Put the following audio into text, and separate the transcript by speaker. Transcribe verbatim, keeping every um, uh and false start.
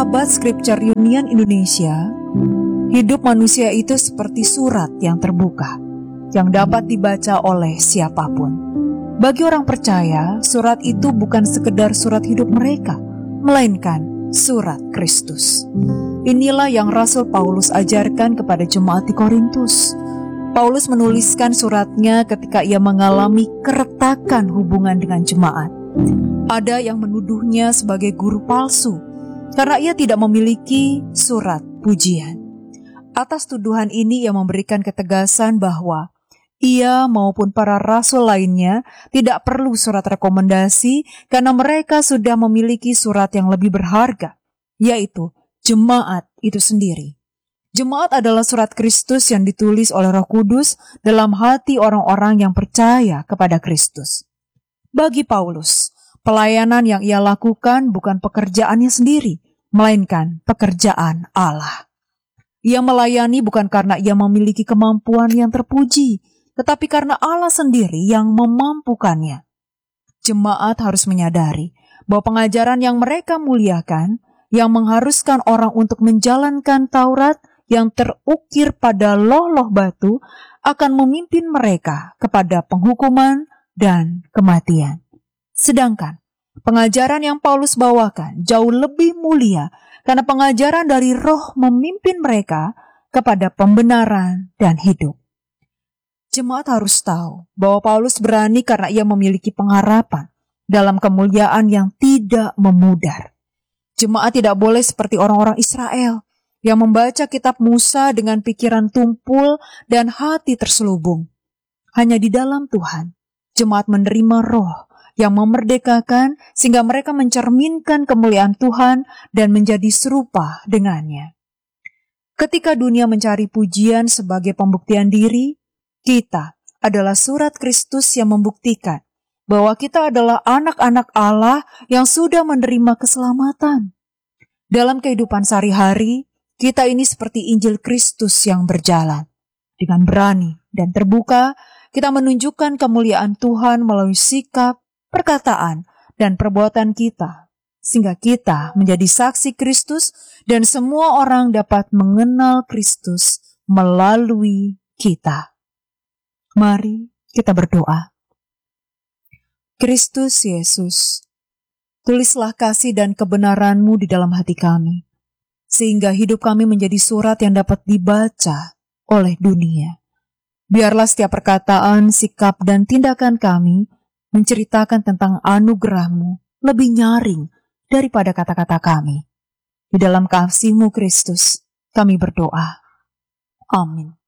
Speaker 1: Sahabat Scripture Union Indonesia, hidup manusia itu seperti surat yang terbuka, yang dapat dibaca oleh siapapun. Bagi orang percaya, surat itu bukan sekedar surat hidup mereka, melainkan surat Kristus. Inilah yang Rasul Paulus ajarkan kepada jemaat di Korintus. Paulus menuliskan suratnya ketika ia mengalami keretakan hubungan dengan jemaat. Ada yang menuduhnya sebagai guru palsu, karena ia tidak memiliki surat pujian. Atas tuduhan ini ia memberikan ketegasan bahwa ia maupun para rasul lainnya tidak perlu surat rekomendasi karena mereka sudah memiliki surat yang lebih berharga, yaitu jemaat itu sendiri. Jemaat adalah surat Kristus yang ditulis oleh Roh Kudus dalam hati orang-orang yang percaya kepada Kristus. Bagi Paulus, pelayanan yang ia lakukan bukan pekerjaannya sendiri, melainkan pekerjaan Allah. Ia melayani bukan karena ia memiliki kemampuan yang terpuji, tetapi karena Allah sendiri yang memampukannya. Jemaat harus menyadari bahwa pengajaran yang mereka muliakan, yang mengharuskan orang untuk menjalankan Taurat yang terukir pada loh-loh batu, akan memimpin mereka kepada penghukuman dan kematian. Sedangkan pengajaran yang Paulus bawakan jauh lebih mulia karena pengajaran dari Roh memimpin mereka kepada pembenaran dan hidup. Jemaat harus tahu bahwa Paulus berani karena ia memiliki pengharapan dalam kemuliaan yang tidak memudar. Jemaat tidak boleh seperti orang-orang Israel yang membaca kitab Musa dengan pikiran tumpul dan hati terselubung. Hanya di dalam Tuhan, jemaat menerima Roh yang memerdekakan sehingga mereka mencerminkan kemuliaan Tuhan dan menjadi serupa dengannya. Ketika dunia mencari pujian sebagai pembuktian diri, kita adalah surat Kristus yang membuktikan bahwa kita adalah anak-anak Allah yang sudah menerima keselamatan. Dalam kehidupan sehari-hari, kita ini seperti Injil Kristus yang berjalan. Dengan berani dan terbuka, kita menunjukkan kemuliaan Tuhan melalui sikap, perkataan, dan perbuatan kita, sehingga kita menjadi saksi Kristus dan semua orang dapat mengenal Kristus melalui kita. Mari kita berdoa. Kristus Yesus, tulislah kasih dan kebenaran-Mu di dalam hati kami, sehingga hidup kami menjadi surat yang dapat dibaca oleh dunia. Biarlah setiap perkataan, sikap, dan tindakan kami menceritakan tentang anugerah-Mu lebih nyaring daripada kata-kata kami. Di dalam kasih-Mu Kristus, kami berdoa. Amin.